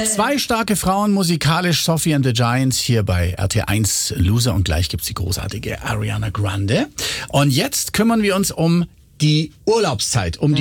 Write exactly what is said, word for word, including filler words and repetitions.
Zwei starke Frauen, musikalisch Sophie and the Giants hier bei R T eins Loser und gleich gibt's die großartige Ariana Grande. Und jetzt kümmern wir uns um die Urlaubszeit, um die